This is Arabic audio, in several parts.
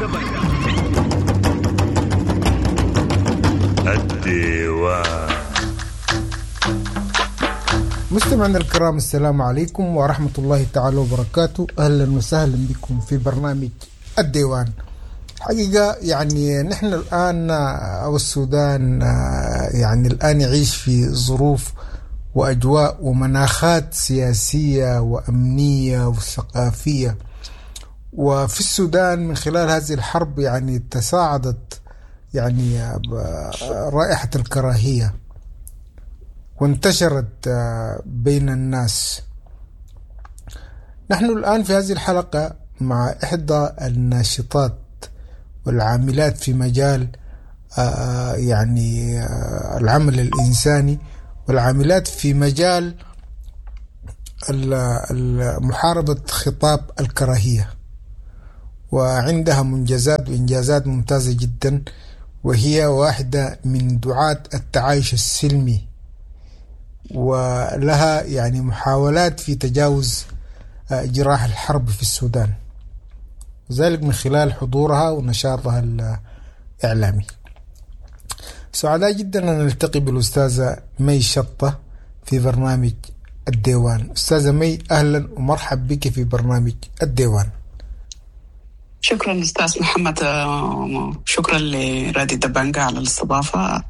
الديوان. مستمعينا الكرام، السلام عليكم ورحمة الله تعالى وبركاته. أهلا وسهلا بكم في برنامج الديوان. حقيقة يعني نحن الآن أو السودان يعني الآن يعيش في ظروف وأجواء ومناخات سياسية وأمنية وثقافية. وفي السودان من خلال هذه الحرب يعني تصاعدت يعني رائحة الكراهية وانتشرت بين الناس. نحن الآن في هذه الحلقة مع إحدى الناشطات والعاملات في مجال يعني العمل الإنساني والعاملات في مجال محاربة خطاب الكراهية، وعندها منجزات وإنجازات ممتازة جدا، وهي واحدة من دعاة التعايش السلمي، ولها يعني محاولات في تجاوز جراح الحرب في السودان، وذلك من خلال حضورها ونشاطها الإعلامي. سعداء جدا أن نلتقي بالأستاذة مي شطة في برنامج الديوان. أستاذة مي، أهلا ومرحب بك في برنامج الديوان. شكرا أستاذ محمد، شكرا لرادي دبانجا على الاستضافة،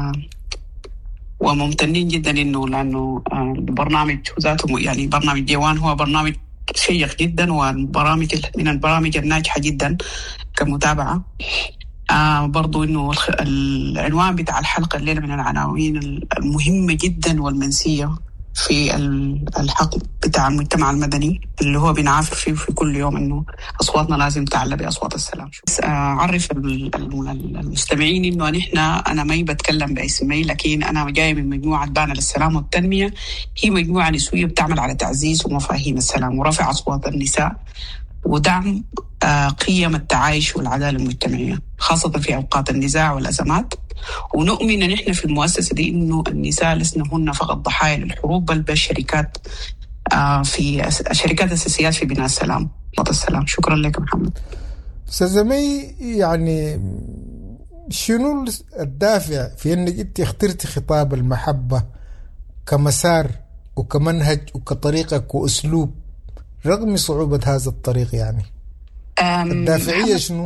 وممتنين جدا لأنه البرنامج ذاته يعني برنامج ديوان هو برنامج شيق جدا، وبرامج من البرامج الناجحة جدا كمتابعة. برضو إنه العنوان بتاع الحلقة الليلة من العناوين المهمة جدا والمنسية في الحق بتاع المجتمع المدني اللي هو بنعافر فيه في كل يوم، إنه أصواتنا لازم تعلى بأصوات السلام. أعرف المستمعين إنه أنا ما بتكلم باسمي، لكن أنا جاي من مجموعة بانا للسلام والتنمية. هي مجموعة نسوية بتعمل على تعزيز ومفاهيم السلام ورفع أصوات النساء ودعم قيم التعايش والعدالة المجتمعية، خاصة في أوقات النزاع والأزمات. ونؤمن نحن في المؤسسة دي إنه النساء لسنا هن فقط ضحايا للحروب، بل بالشركات في شركات أساسيات في بناء السلام والسلام. شكرا لك محمد. أستاذة مي، يعني شنو الدافع في أنك أنت اخترتي خطاب المحبة كمسار وكمنهج وكطريقة وأسلوب رغم صعوبة هذا الطريق؟ يعني الدافعية شنو؟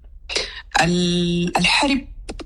الحرب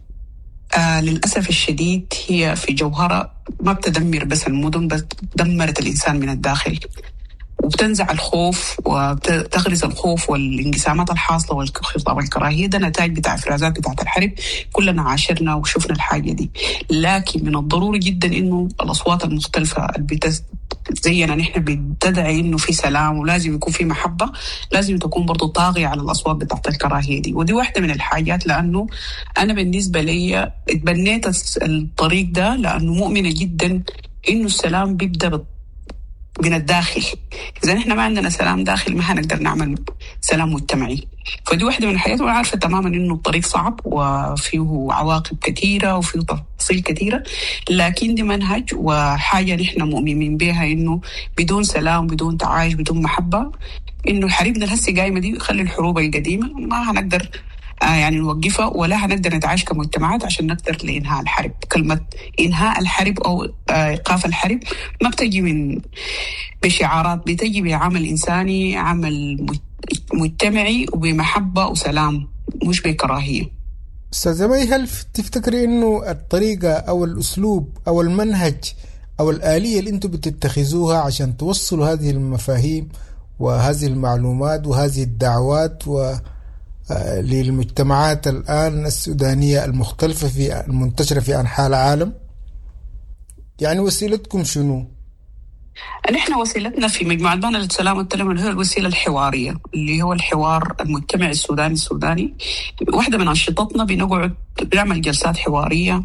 للأسف الشديد هي في جوهرة ما بتدمر بس المدن، بس دمرت الإنسان من الداخل، وبتنزع الخوف وتغرز الخوف والانقسامات الحاصلة والخطاب والكراهية. ده نتاج بتاع افرازات بتاعت الحرب، كلنا عاشرنا وشفنا الحاجة دي. لكن من الضروري جدا إنه الأصوات المختلفة زينا نحن بتدعي إنه في سلام ولازم يكون في محبة، لازم تكون برضو طاغية على الأصوات بتاعت الكراهية دي. ودي واحدة من الحاجات، لأنه أنا بالنسبة لي اتبنيت الطريق ده لأنه مؤمنة جدا إنه السلام بيبدأ من الداخل. إذا نحن ما عندنا سلام داخل ما هنقدر نعمل سلام مجتمعي. فدي واحدة من الحاجات، وأنا عارفة تماما إنه الطريق صعب وفيه عواقب كثيرة وفيه تفاصيل كثيرة، لكن دي منهج وحاجة نحن مؤمنين بها، إنه بدون سلام بدون تعايش بدون محبة، إنه الحريبنا الهسي قايمة دي خلي الحروب القديمة ما هنقدر يعني نوقفها، ولا هنقدر نتعايش كمجتمعات عشان نقدر لإنهاء الحرب. كلمة إنهاء الحرب أو إيقاف الحرب ما بتجي من بشعارات، بتجي بعمل إنساني، عمل مجتمعي وبمحبة وسلام، مش بكراهية. أستاذة مي، هل تفتكري إنه الطريقة أو الأسلوب أو المنهج أو الآلية اللي أنتم بتتخذوها عشان توصلوا هذه المفاهيم وهذه المعلومات وهذه الدعوات للمجتمعات الآن السودانية المختلفة في المنتشرة في أنحاء العالم، يعني وسيلتكم شنو؟ نحن وسيلتنا في مجموعة بانا للسلام والتنمية هي الوسيلة الحوارية، اللي هو الحوار المجتمعي السوداني. واحدة من أنشطتنا بنقعد بنعمل جلسات حوارية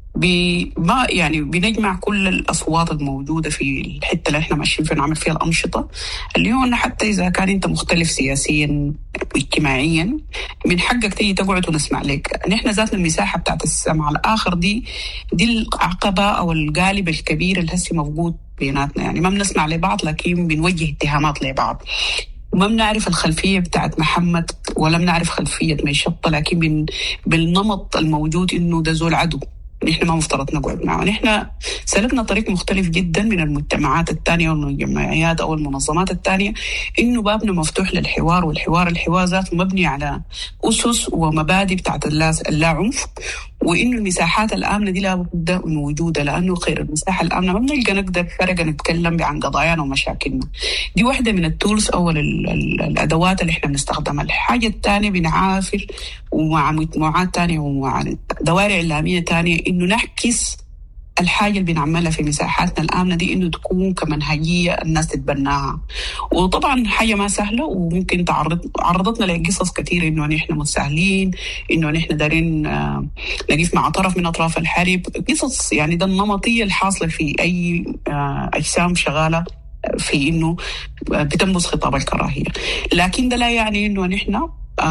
ما يعني بنجمع كل الأصوات الموجودة في الحتة اللي احنا ماشيين فيها، نعمل فيها الأنشطة اللي هو حتى إذا كان أنت مختلف سياسيا اجتماعيا من حقك تيجي تقعد ونسمع لك. نحن ذاتنا المساحة بتاعت السمع الآخر دي العقبة أو القالب الكبير اللي هسي موجود بيناتنا، يعني ما بنسمع لبعض لكن بنوجه اتهامات لبعض. ما بنعرف الخلفية بتاعت محمد ولا بنعرف خلفية ميشطة، لكن بالنمط الموجود إنه ده زول عدو نحن ما مفترض نقعد معه. نحن سلكنا طريق مختلف جدا من المجتمعات الثانية والجمعيات أو المنظمات الثانية، إنه بابنا مفتوح للحوار، والحوار ذاته مبني على أسس ومبادئ بتاعت اللا عنف، وإنه المساحات الآمنة دي لابد من وجودها، لأنه خير المساحة الآمنة ما بنلقى نقدر فرقة نتكلم عن قضايانا ومشاكلنا. دي واحدة من التولز أو الأدوات اللي إحنا بنستخدمها. الحاجة الثانية بنعافر ومع مجموعات تانية ومع دوائر إعلامية تانية إنه نحكس الحاجة اللي بنعملها في مساحاتنا الآمنة دي إنه تكون كمنهجية الناس تتبناها. وطبعا حاجة ما سهلة، وممكن عرضتنا لقصص كثير إنه نحن متساهلين، إنه نحن دارين نقف مع طرف من أطراف الحرب، قصص يعني ده النمطية الحاصلة في أي أجسام شغالة في إنه بتنبذ خطاب الكراهية. لكن ده لا يعني إنه نحن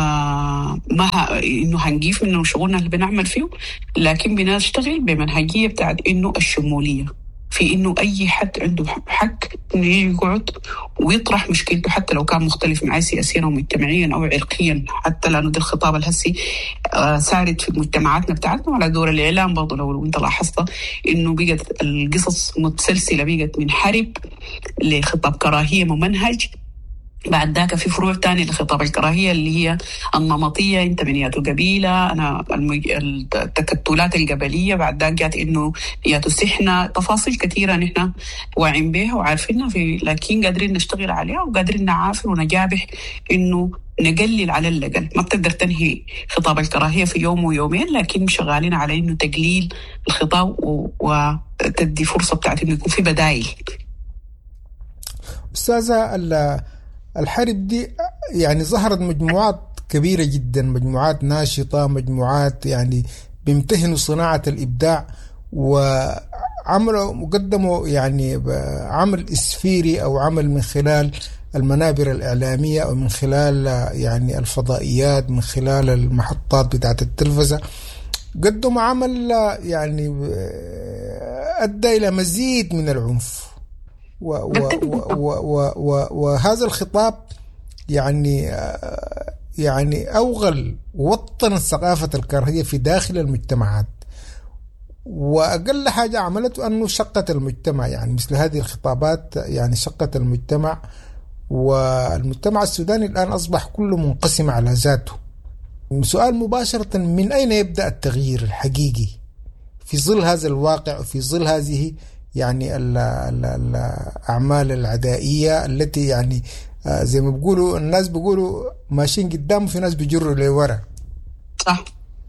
إنه هنجيف من شغلنا اللي بنعمل فيه، لكن بنشتغل بمنهجية بتاعت إنه الشمولية، في إنه أي حد عنده حق إنه يقعد ويطرح مشكلته حتى لو كان مختلف معي سياسيا أو مجتمعيا أو عرقيا، حتى لأنه ده الخطاب الهسي سارد في مجتمعاتنا بتاعتنا. وعلى دور الإعلام برضو لو أنت لاحظت إنه بقت القصص متسلسلة، بقت من حرب لخطاب كراهية ممنهج، بعد ذاك في فروع تانية لخطاب الكراهية اللي هي النمطية، انت من ياتو قبيلة، انا التكتلات القبلية، بعد ذاك جات انه ياتو سحنة، تفاصيل كثيرة نحن واعين بها وعارفينها لكن قادرين نشتغل عليها وقادرين نعافر ونجابح انه نقلل على الأقل. ما بتقدر تنهي خطاب الكراهية في يوم ويومين، لكن شغالين على انه تقليل الخطاب وتدي فرصة بتاعت انه يكون في بدائل. أستاذة، الحرب دي يعني ظهرت مجموعات كبيرة جدا، مجموعات ناشطة، مجموعات يعني بيمتهنوا صناعة الإبداع، وعملوا مقدموا يعني عمل إسفيري أو عمل من خلال المنابر الإعلامية أو من خلال يعني الفضائيات، من خلال المحطات بتاعت التلفزة، قدموا عمل يعني أدى إلى مزيد من العنف. وهذا الخطاب يعني أوغل ووطن ثقافة الكراهية في داخل المجتمعات، وأقل حاجة عملته أنه شقت المجتمع. يعني مثل هذه الخطابات يعني شقت المجتمع، والمجتمع السوداني الآن أصبح كله منقسم على ذاته. سؤال مباشرة، من أين يبدأ التغيير الحقيقي في ظل هذا الواقع وفي ظل هذه يعني الأعمال العدائية التي يعني زي ما بيقولوا الناس بيقولوا ماشيين قدام وفي ناس بيجروا لورا؟ صح.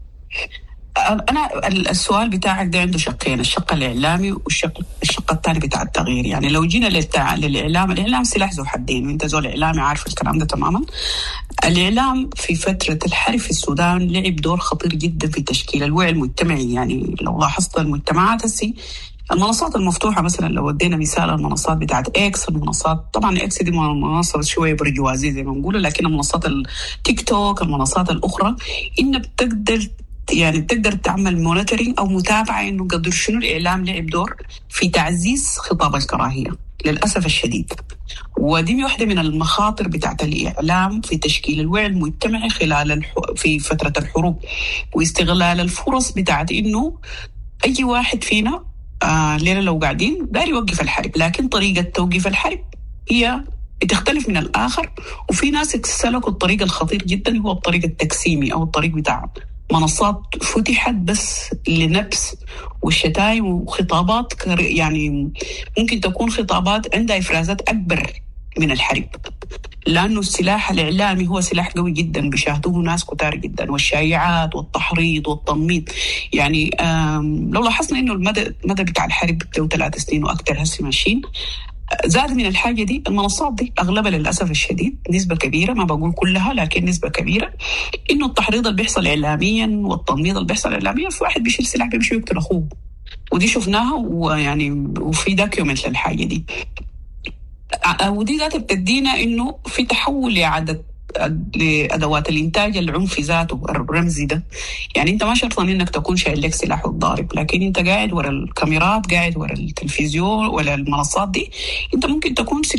أنا السؤال بتاعك ده عنده شقين، الشق الإعلامي والشق الثاني بتاع التغيير. يعني لو جينا الإعلام سلاح ذو حدين، وأنت زول إعلامي عارف الكلام ده تماما. الإعلام في فترة الحرب في السودان لعب دور خطير جدا في تشكيل الوعي المجتمعي. يعني لو لاحظت المجتمعات المنصات المفتوحة مثلا، لو ودينا مثال المنصات بتاعت إكس، المنصات طبعا إكس دي منصة شوية برجوازية زي ما نقول، لكن منصات التيك توك، المنصات الأخرى، إن بتقدر تعمل مونيتورينج أو متابعة إنه قدر شنو الإعلام لعب دور في تعزيز خطاب الكراهية للأسف الشديد. ودي واحدة من المخاطر بتاعت الإعلام في تشكيل الوعي المجتمعي في فترة الحروب، واستغلال الفرص بتاعت إنه أي واحد فينا ليلة لو قاعدين داري يوقف الحرب، لكن طريقة توقيف الحرب هي بتختلف من الآخر. وفي ناس سلكوا الطريق الخطير جدا، هو الطريق التقسيمي أو الطريق بتاع منصات فتحت بس لنبس والشتايم وخطابات يعني ممكن تكون خطابات عندها إفرازات أكبر من الحرب، لأنه السلاح الإعلامي هو سلاح قوي جدا بيشاهدوه ناس كتار جدا، والشائعات والتحريض والتنميط. يعني لو لاحظنا إنه المدى بتاع الحرب له 3 سنين وأكثر هسي ماشيين، زاد من الحاجة دي المنصات دي أغلبها للأسف الشديد، نسبة كبيرة، ما بقول كلها لكن نسبة كبيرة، إنه التحريض اللي بيحصل إعلاميا والتنميط اللي بيحصل إعلاميا، في واحد بيشيل سلاح بيمشي يقتل أخوه، ودي شفناها ويعني وفي دوكيومنت للحاجة دي. ودي ذات بتدينا إنه في تحول لأدوات الإنتاج العنفي ذاته الرمزي ده. يعني أنت ما شرط إنك تكون شايل لك سلاح وتضارب، لكن أنت قاعد ورا الكاميرات، قاعد ورا التلفزيون ولا المنصات دي، أنت ممكن تكون سلاح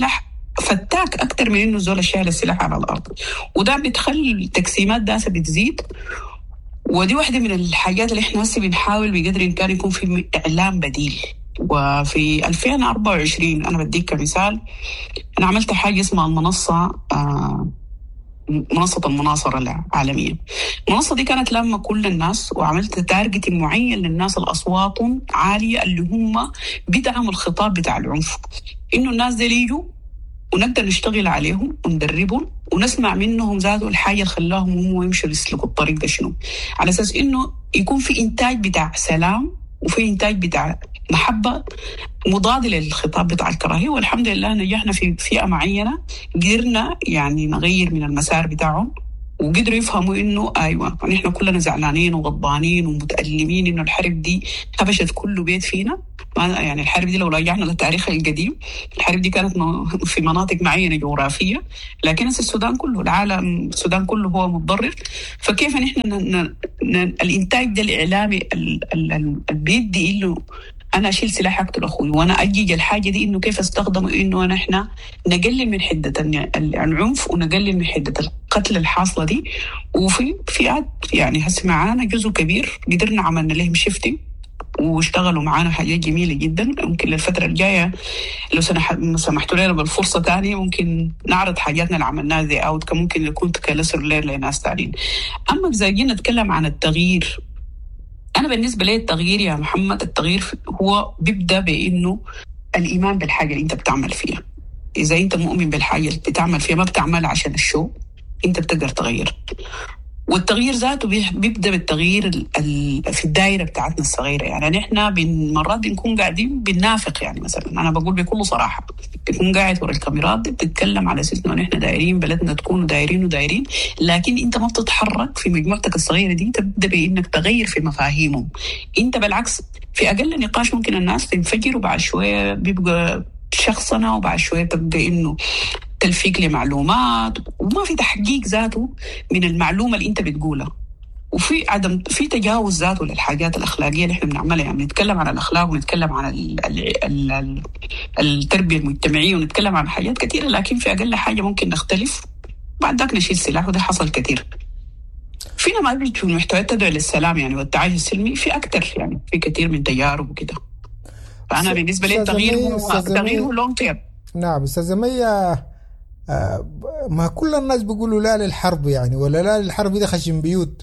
فتاك أكتر من إنه زول شايل السلاح على الأرض، وده بتخلي التقسيمات ده بتزيد. ودي واحدة من الحاجات اللي إحنا هسه بنحاول بقدر الإمكان يكون في إعلام بديل. وفي 2024 أنا بديك كمثال، أنا عملت حاجة اسمها المنصة، منصة المناصرة العالمية. المنصة دي كانت لما كل الناس، وعملت تارجت معين للناس الأصوات عالية اللي هم بدعموا الخطاب بتاع العنف، إنه الناس دي يجوا ونقدر نشتغل عليهم وندربهم ونسمع منهم ذاته الحاجة اللي خلاهم هم يمشوا يسلكوا الطريق ده شنو، على أساس إنه يكون في إنتاج بتاع سلام وفي إنتاج بتاع محبة مضاد للخطاب بتاع الكراهية. والحمد لله نجحنا في فئة معينة، قدرنا يعني نغير من المسار بتاعهم، وقدروا يفهموا إنه أيوة نحن كلنا زعلانين وغضبانين ومتألمين إنه الحرب دي هبشت كل بيت فينا. يعني الحرب دي لو رجعنا للتاريخ القديم، الحرب دي كانت في مناطق معينة جغرافية، لكن السودان كله، العالم السودان كله هو متضرر. فكيف نحن الإنتاج ده الإعلامي بيدي إنه أنا أشيل سلاح أقتل أخوي، وأنا أجيج الحاجة دي إنه كيف استخدمه إنه نحن نقلل من حدة العنف ونقلل من حدة القتل الحاصلة دي. وفي فئات يعني هسه معانا جزء كبير قدرنا عملنا لهم شيفتنج واشتغلوا معانا حاجات جميلة جدا. ممكن للفترة الجاية لو سمحتوا لنا بالفرصة تانية ممكن نعرض حاجاتنا اللي عملناها زي أوت، ممكن يكون كلاسر لير لناس تانيين. أما إذا جينا نتكلم عن التغيير، أنا بالنسبة لي التغيير يا محمد، التغيير هو بيبدأ بإنه الإيمان بالحاجة اللي أنت بتعمل فيها. إذا أنت مؤمن بالحاجة اللي بتعمل فيها، ما بتعمل عشان الشو، أنت بتقدر تغير. والتغيير ذاته بيبدأ بالتغيير في الدائرة بتاعتنا الصغيرة. يعني نحن مرات بنكون قاعدين بننافق، يعني مثلا أنا بقول بكل صراحة، بتكون قاعد ورا الكاميرات دي بتتكلم على أساس إنه نحن دايرين بلدنا تكون ودايرين، لكن أنت ما بتتحرك في مجموعتك الصغيرة دي. تبدأ بإنك تغير في مفاهيمهم. أنت بالعكس في أقل نقاش ممكن الناس تنفجر، وبعد شوية بيبقى شخصنا، وبعد شوية تبدأ إنه تلفيق لمعلومات، وما في تحقيق ذاته من المعلومة اللي انت بتقولها، وفي عدم في تجاوز ذاته للحاجات الأخلاقية اللي احنا بنعملها. يعني نتكلم عن الأخلاق ونتكلم عن التربية المجتمعية ونتكلم عن حاجات كثيرة، لكن في أقل حاجة ممكن نختلف بعد ذاك نشيل سلاح، وده حصل كثير. فينا ما بيجي المحتويات تدعو للسلام يعني والتعايش السلمي، في أكثر يعني في كثير من تجارب وكده. فأنا بالنسبة لي التغيير هو لونج تيرم. نعم أستاذة مية، ما كل الناس بيقولوا لا للحرب يعني، ولا لا للحرب ده خشم بيوت.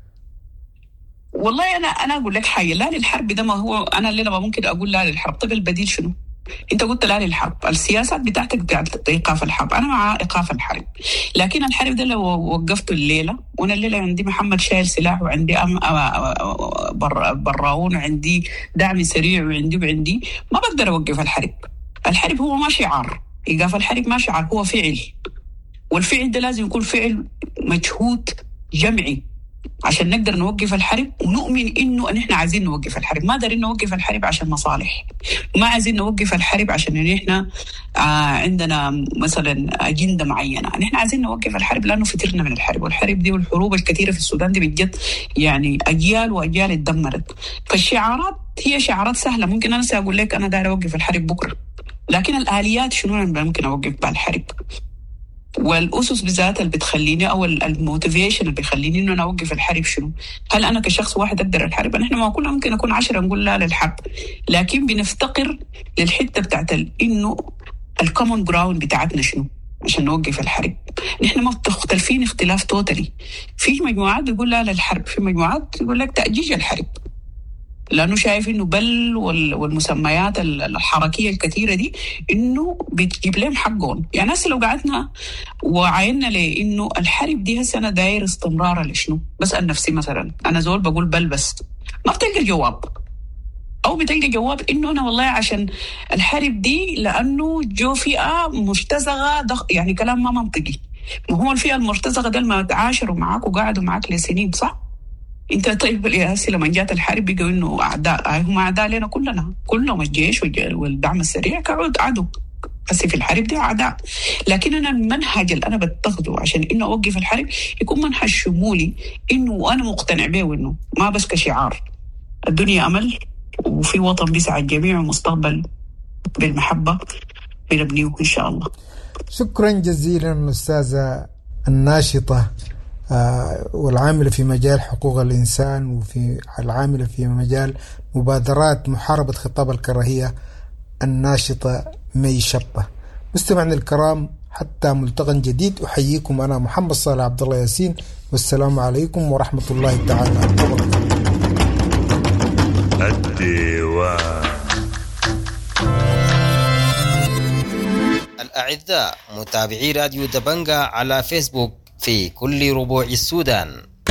والله أنا أقول لك حاجة، لا للحرب ده ما هو أنا اللي ما ممكن أقول لا للحرب. طيب البديل شنو؟ أنت قلت لا للحرب، السياسات بتاعتك بتاعت إيقاف الحرب، أنا مع إيقاف الحرب، لكن الحرب ده لو وقفته الليلة، وأنا الليلة عندي محمد شايل سلاح، وعندي براون، وعندي دعم سريع، وعندي ما بقدر أوقف الحرب. الحرب هو ما شعار، إيقاف الحرب ما شعار، هو فعل، والفعل ده لازم يكون فعل مجهود جمعي عشان نقدر نوقف الحرب. ونؤمن إنه نحن عايزين نوقف الحرب، ما دارين نوقف الحرب عشان مصالح، ما عايزين نوقف الحرب عشان نحن عندنا مثلا أجندة معينة. نحن عايزين نوقف الحرب لأنه فترنا من الحرب، والحرب دي والحروب الكثيرة في السودان دي بجد يعني أجيال وأجيال اتدمرت. فالشعارات هي شعارات سهلة، ممكن أنا سأقول لك أنا داير أوقف الحرب بكرة، لكن الآليات شنو أنا ممكن أوقف بها الحرب، والأسس بذات اللي بتخليني أو الموتيفيشن اللي بيخليني إنه أنا أوقف الحرب شنو. هل أنا كشخص واحد أقدر الحرب؟ نحن ما كلنا ممكن أكون 10 نقول لا للحرب، لكن بنفتقر للحتة بتاعت إنه الكومون جراوند بتاعتنا شنو عشان نوقف الحرب. نحن ما مختلفين اختلاف توتالي. في مجموعات بيقول لا للحرب، في مجموعات يقول لك تأجيج الحرب، لأنه شايف إنه بل والمسميات الحركية الكثيرة دي إنه بتجيب لهم حقهم. يعني هسه لو قعدنا وعينا لإنه الحرب دي هسه أنا داير استمرار لشنو، بسأل نفسي مثلا أنا زول بقول بل بس ما بتلقى جواب، أو بتلقى جواب إنه أنا والله عشان الحرب دي لأنه جو فئة مرتزقة يعني كلام ما منطقي. ما هو الفئة المرتزقة ده ما تعاشروا معاك وقعدوا معاك لسنين صح؟ انت طيب الياسي لما جات الحرب بيقوا انه اعداء، هم اعداء لنا كلهم الجيش والدعم السريع كعود عدو، بس في الحرب دي اعداء. لكن انا المنهج اللي انا بتخذه عشان انه اوقف الحرب يكون منهج شمولي، انه انا مقتنع به، وانه ما بس كشعار. الدنيا امل، وفي وطن بيسعى الجميع، ومستقبل بالمحبه بنبنيه ان شاء الله. شكرا جزيلا الأستاذة الناشطة والعاملة في مجال حقوق الإنسان وفي العاملة في مجال مبادرات محاربة خطاب الكراهية الناشطة مي شطة. مستمعنا الكرام، حتى ملتقى جديد أحييكم أنا محمد صالح عبد الله ياسين، والسلام عليكم ورحمة الله تعالى وبركاته. الديوان. الأعزاء متابعي راديو دبنجة على فيسبوك في كل ربوع السودان،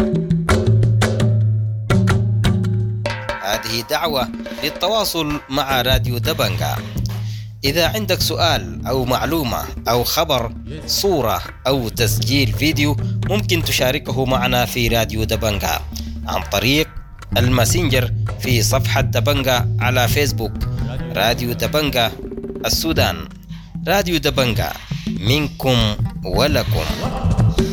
هذه دعوة للتواصل مع راديو دبنجة. إذا عندك سؤال أو معلومة أو خبر، صورة أو تسجيل فيديو، ممكن تشاركه معنا في راديو دبنجة عن طريق الماسنجر في صفحة دبنجة على فيسبوك. راديو دبنجة السودان، راديو دبنجة، منكم ولكم.